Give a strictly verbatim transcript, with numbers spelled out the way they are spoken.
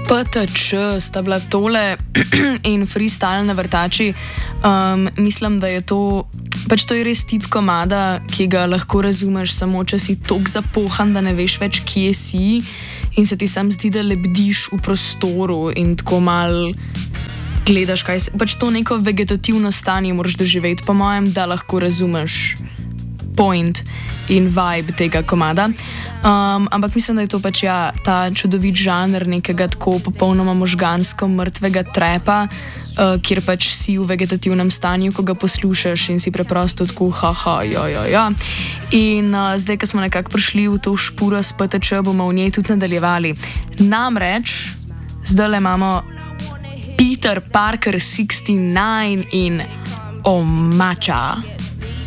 P T Č sta bila tole in freestyle na vrtači. Um, mislim, da je to, pač to je res tip komada, ki ga lahko razumeš samo, če si tok zapohan, da ne veš več, kje si in se ti sam zdi, da lebdiš v prostoru in tako mal gledaš, kaj se... Pač to neko vegetativno stanje moraš doživeti, po mojem, da lahko razumeš point in vibe tega komada. Um, ampak mislim, da je to pač ja, ta čudovit žanr nekega tako popolnoma možgansko mrtvega trepa, uh, kjer pač si v vegetativnem stanju, ko ga poslušaš in si preprosto tako haha, ja, ja, ja. In uh, zdaj, ko smo nekako prišli v to špuro s P T Č, bomo v njej tudi nadaljevali. Namreč, zdaj le imamo Peter Parker šestnajst in Omača.